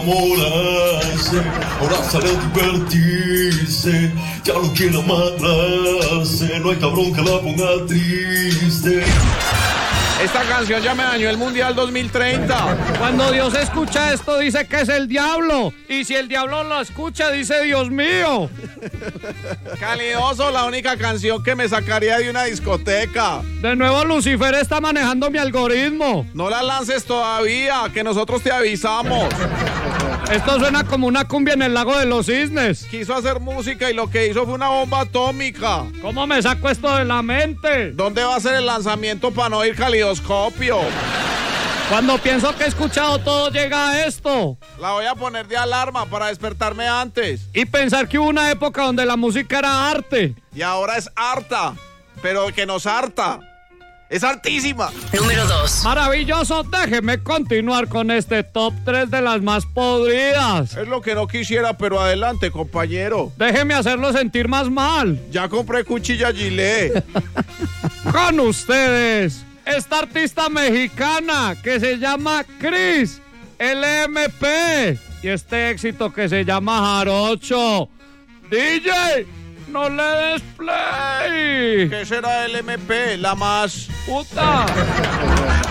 enamorarse, ahora sale a divertirse, ya no quiere amarrarse, no hay cabrón que la ponga triste. Esta canción ya me dañó el Mundial 2030. Cuando Dios escucha esto, dice que es el diablo. Y si el diablo lo escucha, dice Dios mío. Calidoso, la única canción que me sacaría de una discoteca. De nuevo Lucifer está manejando mi algoritmo. No la lances todavía, que nosotros te avisamos. Esto suena como una cumbia en el lago de los cisnes. Quiso hacer música y lo que hizo fue una bomba atómica. ¿Cómo me saco esto de la mente? ¿Dónde va a ser el lanzamiento para no ir calidoscopio? Cuando pienso que he escuchado todo, llega a esto. La voy a poner de alarma para despertarme antes. Y pensar que hubo una época donde la música era arte. Y ahora es harta, pero que nos harta. Es hartísima. Número 2. Maravilloso, déjeme continuar con este top 3 de las más podridas. Es lo que no quisiera, pero adelante, compañero. Déjeme hacerlo sentir más mal. Ya compré cuchilla Gillette. Con ustedes, esta artista mexicana que se llama Cris LMP. Y este éxito que se llama Jarocho. DJ, no le des play. ¿Qué será el MP? La más puta.